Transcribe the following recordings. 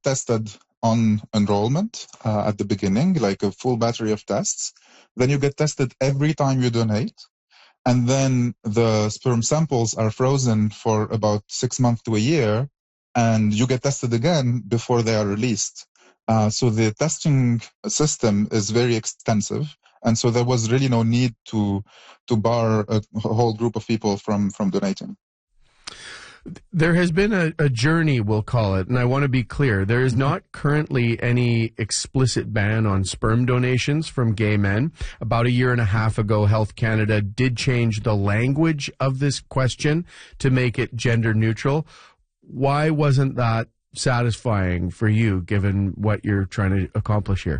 tested on enrollment at the beginning, like a full battery of tests. Then you get tested every time you donate. And then the sperm samples are frozen for about 6 months to a year, and you get tested again before they are released. So the testing system is very extensive. And so there was really no need to bar a whole group of people from donating. There has been a journey, we'll call it, and I want to be clear. There is not currently any explicit ban on sperm donations from gay men. About a year and a half ago, Health Canada did change the language of this question to make it gender neutral. Why wasn't that satisfying for you, given what you're trying to accomplish here?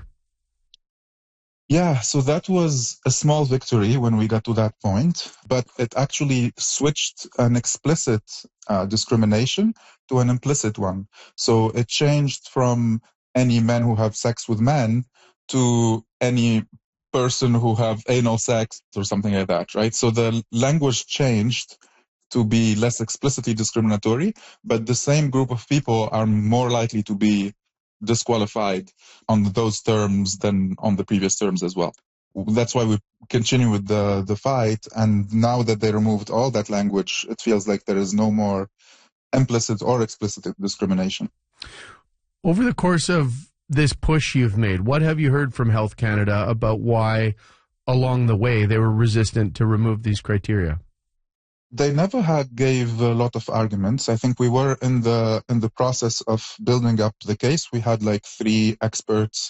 Yeah, so that was a small victory when we got to that point, but it actually switched an explicit discrimination to an implicit one. So it changed from any men who have sex with men to any person who have anal sex or something like that, right? So the language changed to be less explicitly discriminatory, but the same group of people are more likely to be disqualified on those terms than on the previous terms as well. That's why we continue with the fight. And now that they removed all that language, it feels like there is no more implicit or explicit discrimination. Over the course of this push you've made, what have you heard from Health Canada about why along the way they were resistant to remove these criteria? They never gave a lot of arguments. I think we were in the process of building up the case. We had like 3 experts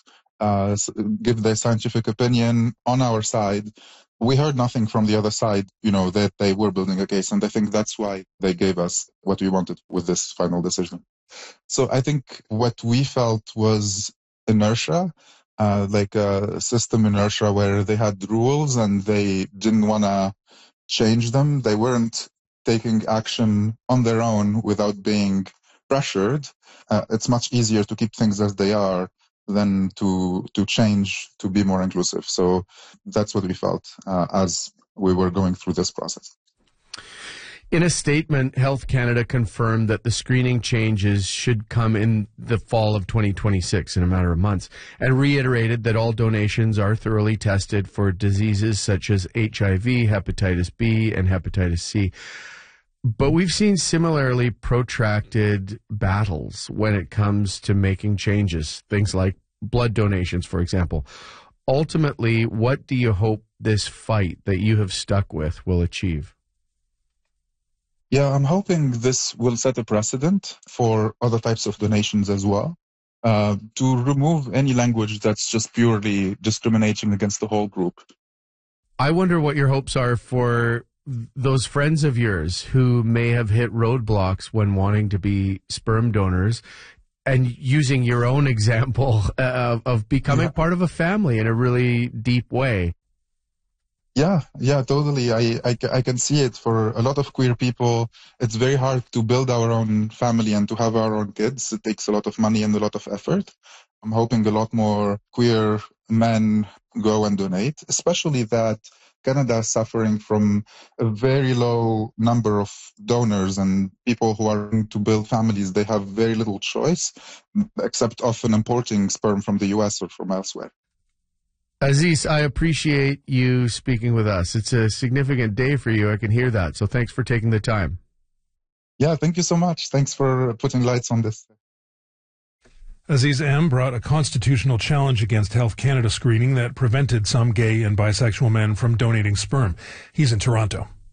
give their scientific opinion on our side. We heard nothing from the other side, that they were building a case. And I think that's why they gave us what we wanted with this final decision. So I think what we felt was inertia, like a system inertia where they had rules and they didn't want to change them. They weren't taking action on their own without being pressured. It's much easier to keep things as they are than to change to be more inclusive. So that's what we felt as we were going through this process. In a statement, Health Canada confirmed that the screening changes should come in the fall of 2026, in a matter of months, and reiterated that all donations are thoroughly tested for diseases such as HIV, hepatitis B, and hepatitis C. But we've seen similarly protracted battles when it comes to making changes, things like blood donations, for example. Ultimately, what do you hope this fight that you have stuck with will achieve? Yeah, I'm hoping this will set a precedent for other types of donations as well, to remove any language that's just purely discriminating against the whole group. I wonder what your hopes are for those friends of yours who may have hit roadblocks when wanting to be sperm donors, and using your own example of becoming part of a family in a really deep way. Yeah, totally. I can see it for a lot of queer people. It's very hard to build our own family and to have our own kids. It takes a lot of money and a lot of effort. I'm hoping a lot more queer men go and donate, especially that Canada is suffering from a very low number of donors, and people who are going to build families, they have very little choice except often importing sperm from the US or from elsewhere. Aziz, I appreciate you speaking with us. It's a significant day for you. I can hear that. So thanks for taking the time. Yeah, thank you so much. Thanks for putting lights on this. Aziz M. brought a constitutional challenge against Health Canada screening that prevented some gay and bisexual men from donating sperm. He's in Toronto.